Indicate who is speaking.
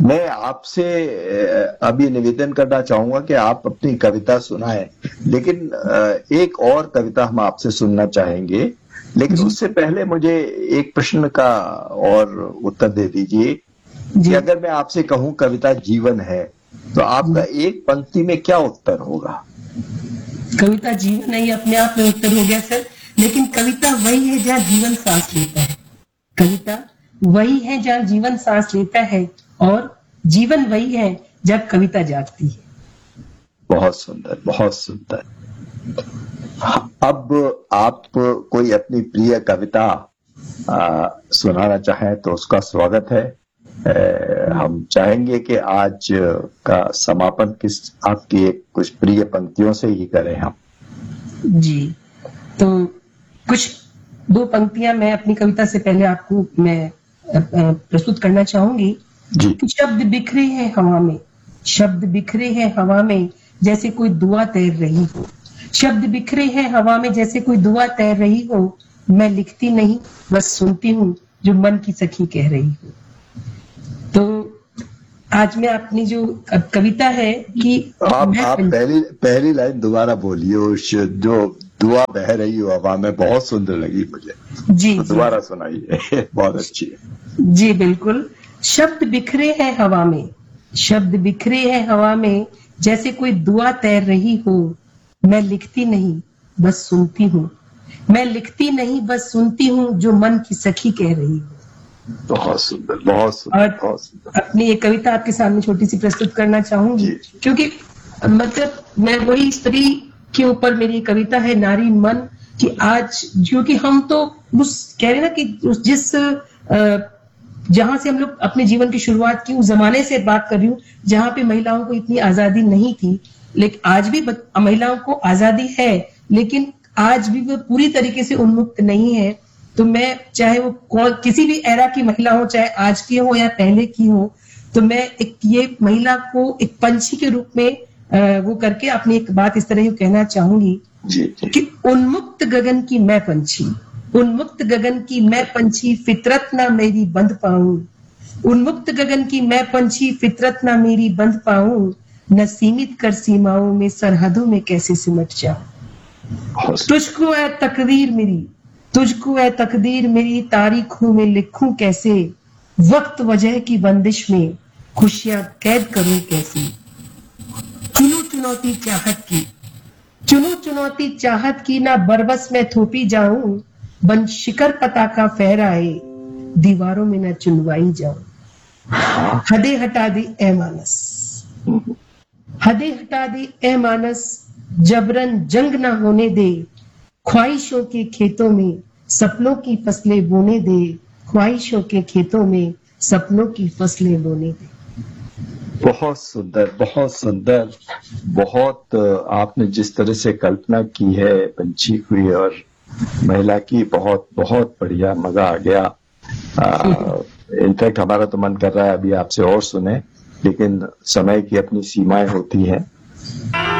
Speaker 1: मैं आपसे अभी निवेदन करना चाहूंगा कि आप अपनी कविता सुनाएं, लेकिन एक और कविता हम आपसे सुनना चाहेंगे, लेकिन
Speaker 2: जी
Speaker 1: उससे पहले मुझे एक प्रश्न का और उत्तर दे दीजिए कि
Speaker 2: जी
Speaker 1: अगर मैं आपसे कहूं कविता जीवन है, तो आपका
Speaker 2: जी।
Speaker 1: एक पंक्ति में क्या उत्तर होगा?
Speaker 2: कविता जीवन नहीं अपने आप में उत्तर हो गया सर, लेकिन कविता वही है जहाँ जीवन सांस लेता है। कविता वही है जहाँ जीवन सांस लेता है, और जीवन वही है जब कविता जागती है।
Speaker 1: बहुत सुंदर, बहुत सुंदर। अब आप कोई अपनी प्रिय कविता सुनाना चाहें तो उसका स्वागत है। हम चाहेंगे कि आज का समापन किस आपकी एक कुछ प्रिय पंक्तियों से ही करें हम।
Speaker 2: जी, तो कुछ दो पंक्तियां मैं अपनी कविता से पहले आपको मैं प्रस्तुत करना चाहूंगी
Speaker 1: जी।
Speaker 2: कि शब्द बिखरे हैं हवा में, शब्द बिखरे हैं हवा में जैसे कोई दुआ तैर रही हो। शब्द बिखरे हैं हवा में जैसे कोई दुआ तैर रही हो। मैं लिखती नहीं, बस सुनती हूँ जो मन की सखी कह रही हो। तो आज मैं अपनी जो कविता है कि
Speaker 1: आप पहली लाइन दोबारा बोलिए, उस जो दुआ बह रही हो हवा में, बहुत सुंदर लगी मुझे।
Speaker 2: जी जी
Speaker 1: दोबारा सुनाइए, बहुत अच्छी है।
Speaker 2: जी बिल्कुल। शब्द बिखरे हैं हवा में, शब्द बिखरे हैं हवा में जैसे कोई दुआ तैर रही हो। मैं लिखती नहीं, बस सुनती हूँ। मैं लिखती नहीं, बस सुनती हूँ जो मन की सखी कह रही हो।
Speaker 1: बहुत सुंदर, बहुत सुंदर,
Speaker 2: और
Speaker 1: बहुत सुंदर।
Speaker 2: अपनी एक कविता आपके सामने छोटी सी प्रस्तुत करना चाहूंगी,
Speaker 1: जी।
Speaker 2: क्योंकि मतलब मैं वही स्त्री के ऊपर मेरी कविता है, नारी मन, कि आज क्योंकि हम तो उस कह रहे ना कि उस जिस जहां से हम लोग अपने जीवन की शुरुआत की, उस जमाने से बात कर रही हूँ जहां पे महिलाओं को इतनी आजादी नहीं थी। लेकिन आज भी महिलाओं को आजादी है, लेकिन आज भी वो पूरी तरीके से उन्मुक्त नहीं है। तो मैं चाहे वो किसी भी एरा की महिला हो, चाहे आज की हो या पहले की हो, तो मैं एक ये महिला को एक पंछी के रूप में वो करके अपनी एक बात इस तरह कहना चाहूंगी
Speaker 1: जी, जी।
Speaker 2: कि उन्मुक्त गगन की मैं पंछी, उन्मुक्त गगन की मैं पंछी, फितरत ना मेरी बंध पाऊं। उन्मुक्त गगन की मैं पंछी, फितरत ना मेरी बंध पाऊं। न सीमित कर सीमाओं में, सरहदों में कैसे सिमट जाऊं। तुझको है तकदीर मेरी, तुझको है तकदीर मेरी, तारीखों में लिखूं कैसे। वक्त वजह की बंदिश में खुशियां कैद करूं कैसे। चुनू चुनौती चाहत की, चुनू चुनौती चाहत की, ना बरबस में थोपी जाऊं। बन शिकर पताका फहराए, दीवारों में न चुनवाई जाऊं। हदे हटा दी ए मानस, हदे हटा दी ए मानस, जबरन जंग ना होने दे। ख्वाहिशों के खेतों में सपनों की फसलें बोने दे। ख्वाहिशों के खेतों में सपनों की फसलें बोने दे।
Speaker 1: बहुत सुंदर, बहुत सुंदर। बहुत आपने जिस तरह से कल्पना की है पंछी की और महिला की, बहुत बहुत बढ़िया, मजा आ गया। इनफैक्ट हमारा तो मन कर रहा है अभी आपसे और सुने, लेकिन समय की अपनी सीमाएं होती हैं।